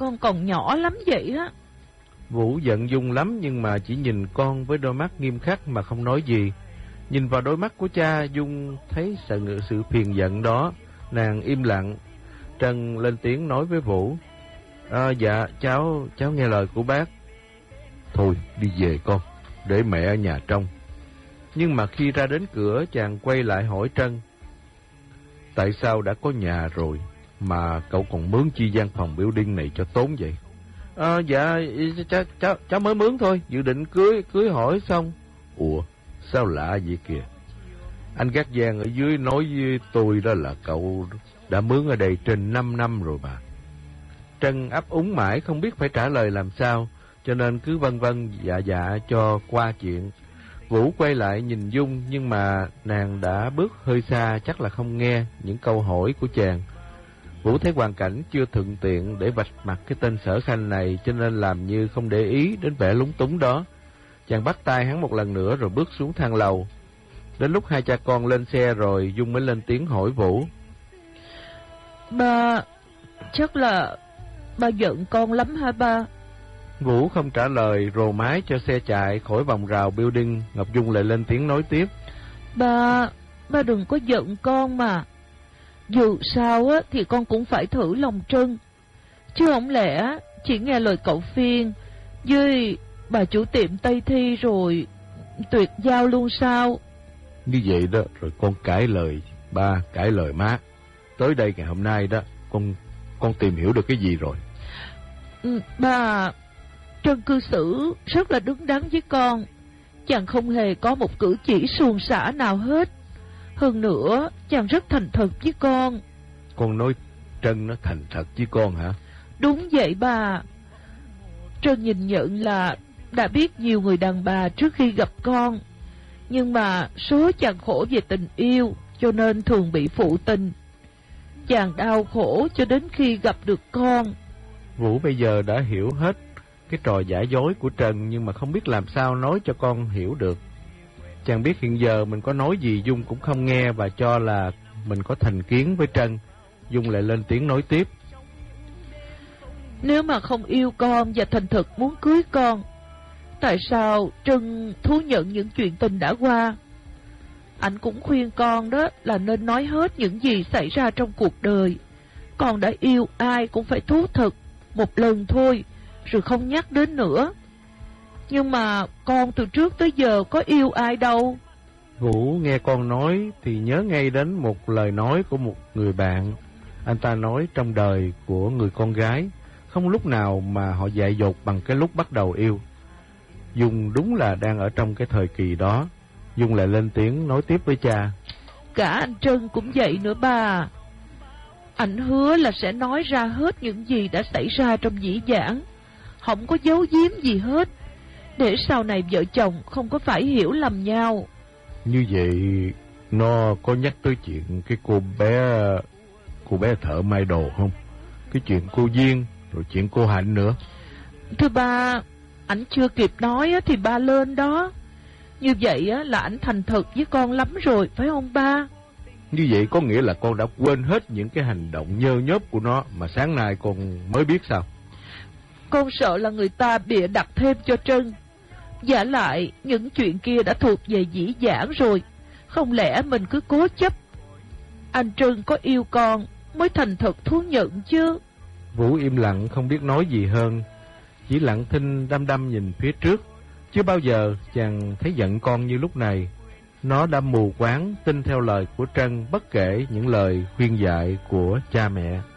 con còn nhỏ lắm vậy á. Vũ giận Dung lắm nhưng mà chỉ nhìn con với đôi mắt nghiêm khắc mà không nói gì. Nhìn vào đôi mắt của cha, Dung thấy sự phiền giận đó, nàng im lặng. Trân lên tiếng nói với Vũ: Dạ, cháu nghe lời của bác. Thôi, đi về con, để mẹ ở nhà trong. Nhưng mà khi ra đến cửa, chàng quay lại hỏi Trân: Tại sao đã có nhà rồi mà cậu còn mướn chi gian phòng building này cho tốn vậy? Dạ, cháu mới mướn thôi, dự định cưới hỏi xong. Ủa, sao lạ vậy kìa? Anh gác giang ở dưới nói với tôi đó là cậu đã mướn ở đây trên 5 năm rồi mà. Trân ấp úng mãi không biết phải trả lời làm sao, cho nên cứ vân vân dạ cho qua chuyện. Vũ quay lại nhìn Dung nhưng mà nàng đã bước hơi xa, chắc là không nghe những câu hỏi của chàng. Vũ thấy hoàn cảnh chưa thuận tiện để vạch mặt cái tên Sở Khanh này, cho nên làm như không để ý đến vẻ lúng túng đó. Chàng bắt tay hắn một lần nữa rồi bước xuống thang lầu. Đến lúc hai cha con lên xe rồi, Dung mới lên tiếng hỏi Vũ: Ba, chắc là ba giận con lắm hả ba? Vũ không trả lời, rồ máy cho xe chạy khỏi vòng rào building. Ngọc Dung lại lên tiếng nói tiếp: Ba đừng có giận con mà. Dù sao á thì con cũng phải thử lòng Trân, chứ không lẽ chỉ nghe lời cậu Phiên với bà chủ tiệm Tây Thi rồi tuyệt giao luôn sao? Như vậy đó, rồi con cãi lời ba, cãi lời má. Tới đây ngày hôm nay đó, con tìm hiểu được cái gì rồi? Ba, Trân cư xử rất là đứng đắn với con. Chàng không hề có một cử chỉ suồng sã nào hết. Hơn nữa, chàng rất thành thật với con. Con nói Trân nó thành thật với con hả? Đúng vậy bà. Trân nhìn nhận là đã biết nhiều người đàn bà trước khi gặp con, nhưng mà số chàng khổ về tình yêu, cho nên thường bị phụ tình. Chàng đau khổ cho đến khi gặp được con. Vũ bây giờ đã hiểu hết cái trò giả dối của Trần, nhưng mà không biết làm sao nói cho con hiểu được. Chàng biết hiện giờ mình có nói gì Dung cũng không nghe và cho là mình có thành kiến với Trân. Dung lại lên tiếng nói tiếp: Nếu mà không yêu con và thành thực muốn cưới con, tại sao Trân thú nhận những chuyện tình đã qua? Anh cũng khuyên con đó là nên nói hết những gì xảy ra trong cuộc đời. Con đã yêu ai cũng phải thú thực một lần thôi, rồi không nhắc đến nữa. Nhưng mà con từ trước tới giờ có yêu ai đâu. Vũ nghe con nói thì nhớ ngay đến một lời nói của một người bạn. Anh ta nói trong đời của người con gái không lúc nào mà họ dại dột bằng cái lúc bắt đầu yêu. Dung đúng là đang ở trong cái thời kỳ đó. Dung lại lên tiếng nói tiếp với cha: Cả anh Trân cũng vậy nữa bà. Anh hứa là sẽ nói ra hết những gì đã xảy ra trong dĩ vãng, không có giấu giếm gì hết, để sau này vợ chồng không có phải hiểu lầm nhau. Như vậy nó có nhắc tới chuyện cái cô bé thợ may đồ không? Cái chuyện cô Duyên rồi chuyện cô Hạnh nữa. Thưa ba, ảnh chưa kịp nói thì ba lên đó. Như vậy là ảnh thành thật với con lắm rồi, phải không ba? Như vậy có nghĩa là con đã quên hết những cái hành động nhơ nhớp của nó mà sáng nay con mới biết sao? Con sợ là người ta bịa đặt thêm cho Trân. Giả lại những chuyện kia đã thuộc về dĩ vãng rồi, không lẽ mình cứ cố chấp? Anh Trân có yêu con mới thành thật thú nhận chứ. Vũ im lặng không biết nói gì hơn, chỉ lặng thinh đăm đăm nhìn phía trước. Chưa bao giờ chàng thấy giận con như lúc này. Nó đã mù quáng tin theo lời của Trân bất kể những lời khuyên dạy của cha mẹ.